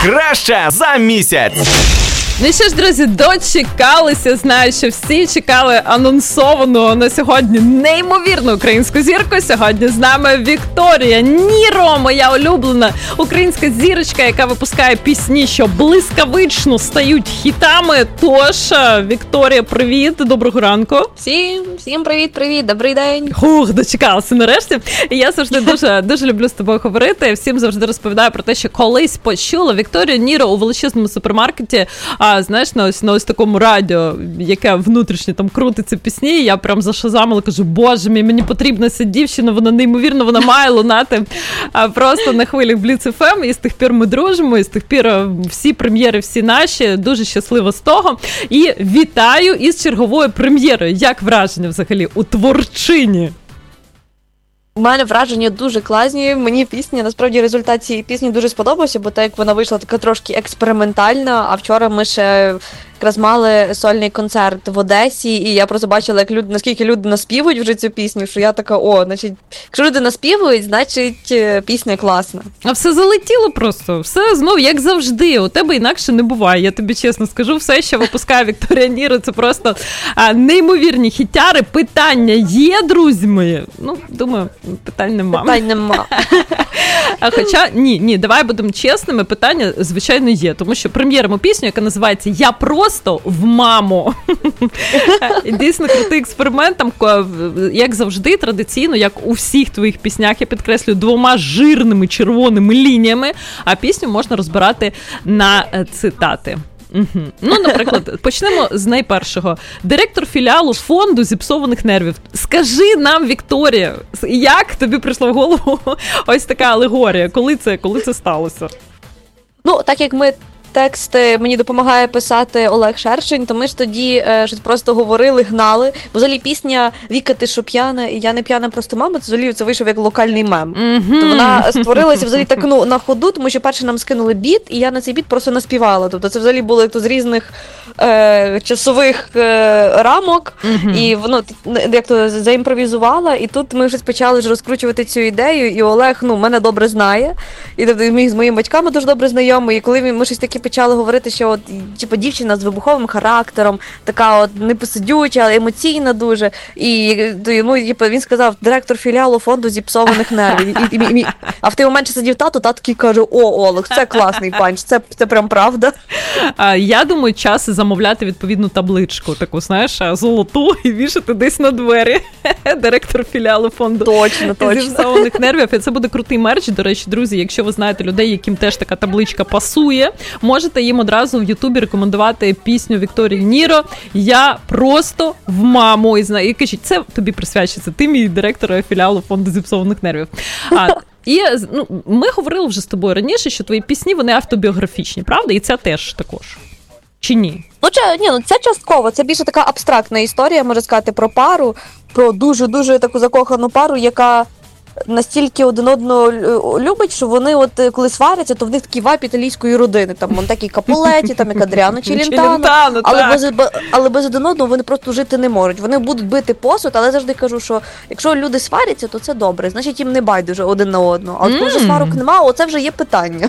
Найкраща за місяць. Ну що ж, друзі, дочекалися. Знаю, що всі чекали анонсовану на сьогодні неймовірну українську зірку. Сьогодні з нами Вікторія Ніро, моя улюблена українська зірочка, яка випускає пісні, що блискавично стають хітами. Тож, Вікторія, привіт, доброго ранку. Всім привіт, добрий день. Дочекалася нарешті. І я завжди дуже люблю з тобою говорити. Всім завжди розповідаю про те, що колись почула Вікторію Ніро у величезному супермаркеті, знаєш, на ось такому радіо, яке внутрішньо там крутиться пісні, я прям зашазамила, кажу, боже мій, мені потрібна ця дівчина, вона неймовірно, вона має лунати просто на хвилях Blitz FM, і з тих пір ми дружимо, і з тих пір всі прем'єри, всі наші, дуже щаслива з того. І вітаю із черговою прем'єрою. Як враження взагалі у творчині? У мене враження дуже класні. Мені пісня, насправді, результат цієї пісні дуже сподобався, бо так як вона вийшла така трошки експериментальна, а вчора ми ще якраз мали сольний концерт в Одесі, і я просто бачила, як наскільки люди наспівують вже цю пісню, що я така, значить, якщо люди наспівують, значить пісня класна. А все залетіло просто, все знов, як завжди, у тебе інакше не буває, я тобі чесно скажу, все, що випускає Вікторія Ніро, це просто неймовірні хітяри. Питання є, друзі мої? Ну, думаю, питань нема. Хоча, ні, давай будемо чесними, питання, звичайно, є, тому що прем'єримо пісню, яка називається «Я просто в маму». Дійсно крутий експеримент, там, як завжди, традиційно, як у всіх твоїх піснях, я підкреслюю, 2 жирними червоними лініями, а пісню можна розбирати на цитати. Угу. Ну, наприклад, почнемо з найпершого. Директор філіалу фонду зіпсованих нервів. Скажи нам, Вікторія, як тобі прийшла в голову ось така алегорія? Коли це сталося? Ну, так як тексти мені допомагає писати Олег Шершень, то ми ж тоді щось просто говорили, гнали. Бо взагалі пісня «Віка, ти що п'яна, і я не п'яна, просто мама», це взагалі це вийшов як локальний мем. Mm-hmm. То вона створилася взагалі так, на ходу, тому що перше нам скинули біт, і я на цей біт просто наспівала. Тобто це взагалі було з різних часових рамок, і воно як то заімпровізувала, і тут ми щось почали ж розкручувати цю ідею, і Олег, мене добре знає, і тобто, з моїми батьками дуже добре знайомий, і коли ми щось таке почали говорити, що дівчина з вибуховим характером, така непосидюча, але емоційна дуже. І він сказав, директор філіалу фонду зіпсованих нервів. А в той момент сидів тато такий каже, Олег, це класний панч, це прям правда. Я думаю, час замовляти відповідну табличку, таку, знаєш, золоту, і вішати десь на двері. Директор філіалу фонду точно. зіпсованих нервів. І це буде крутий мерч, до речі, друзі, якщо ви знаєте людей, яким теж така табличка пасує, можете їм одразу в Ютубі рекомендувати пісню Вікторії Ніро «Я просто в маму». І кажіть, це тобі присвячується, ти мій директор філіалу фонду зіпсованих нервів. І ми говорили вже з тобою раніше, що твої пісні, вони автобіографічні, правда? І це теж також. Чи ні? Це частково, це більше така абстрактна історія, можна сказати, про пару, про дуже-дуже таку закохану пару, яка настільки один одного любить, що вони коли сваряться, то в них такий вайб італійської родини. Там Монтекі Капулеті, там як Адріано Челентано, але без один одного вони просто жити не можуть. Вони будуть бити посуд, але я завжди кажу, що якщо люди сваряться, то це добре, значить їм не байдуже один на одного. А от коли вже сварок нема, оце вже є питання.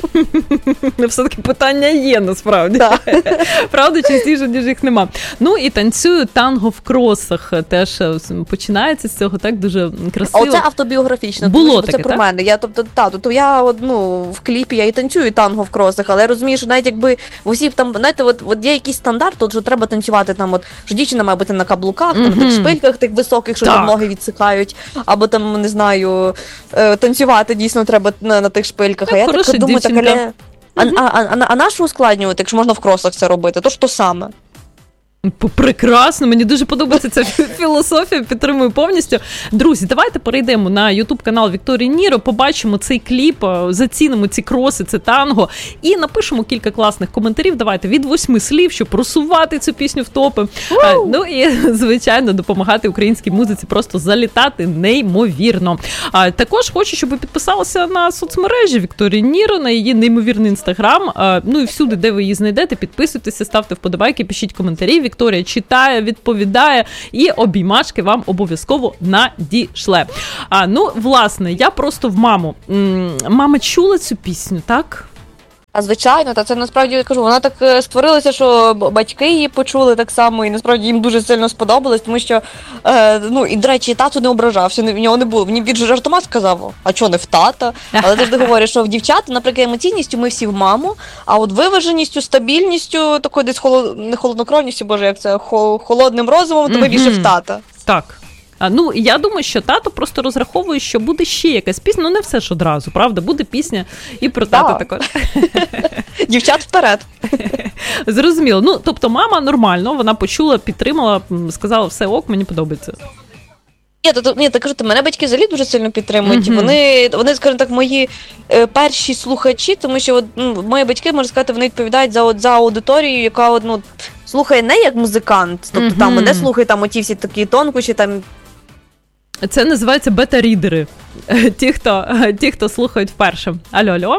Все-таки питання є, насправді. Правда, частіше, ніж їх нема. Ну і танцюю танго в кросах. Теж починається з цього так дуже красиво. А оце автобіографічно. Було таке, це про мене. Я, тобто я в кліпі я і танцюю танго в кросах, але я розумію, що навіть якби усі там, знаєте, от є якийсь стандарт, що треба танцювати там, що дівчина має бути на каблуках, там, на тих шпильках тих високих, що ноги відсикають, або там, не знаю, танцювати дійсно треба на тих шпильках. А я так думаю, а на що ускладнювати, якщо можна в кросах це робити? То ж то саме. Прекрасно, мені дуже подобається ця філософія, підтримую повністю. Друзі, давайте перейдемо на YouTube-канал Вікторії Ніро, побачимо цей кліп, зацінимо ці кроси, це танго і напишемо кілька класних коментарів. Давайте від 8 слів, щоб просувати цю пісню в топи. Ну і, звичайно, допомагати українській музиці просто залітати неймовірно. Також хочу, щоб ви підписалися на соцмережі Вікторії Ніро, на її неймовірний інстаграм. Ну і всюди, де ви її знайдете, підписуйтеся, ставте вподобайки, пишіть коментарі. Вікторія читає, відповідає і обіймашки вам обов'язково надішле. Ну, власне, я просто в маму. Мама чула цю пісню, так? А звичайно, та це насправді, я кажу, вона так створилася, що батьки її почули так само, і насправді їм дуже сильно сподобалось, тому що, ну, і, до речі, тато не ображався, в нього не було, він більше жартома сказав, а чого не в тата? Але завжди говорю, що в дівчат, наприклад, емоційністю ми всі в маму, а от виваженістю, стабільністю, такою десь не холоднокровністю, боже, як це, холодним розумом, то ми більше в тата. Так. Ну, я думаю, що тато просто розраховує, що буде ще якась пісня, ну не все ж одразу, правда? Буде пісня і про тата також. Дівчат вперед. Зрозуміло. Ну, тобто мама нормально, вона почула, підтримала, сказала, все ок, мені подобається. Ні, так кажу, мене батьки взагалі дуже сильно підтримують. Вони, скажімо так, мої перші слухачі, тому що мої батьки, можна сказати, вони відповідають за аудиторію, яка слухає не як музикант, тобто там не слухає там оті всі такі тонкощі, там. Це називається бета-рідери. Ті, хто слухають вперше. Алло.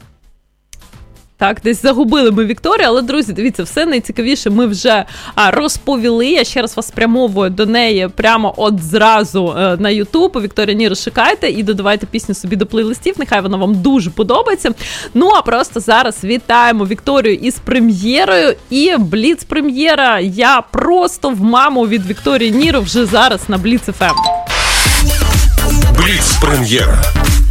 Так, десь загубили ми Вікторію, але, друзі, дивіться, все найцікавіше ми вже розповіли. Я ще раз вас спрямовую до неї прямо от зразу на YouTube. Вікторія Ніро, шукайте і додавайте пісню собі до плейлистів. Нехай вона вам дуже подобається. Ну, а просто зараз вітаємо Вікторію із прем'єрою. І Бліц-прем'єра «Я просто в маму» від Вікторії Ніро вже зараз на Бліц ФМ. Бліц-прем'єра.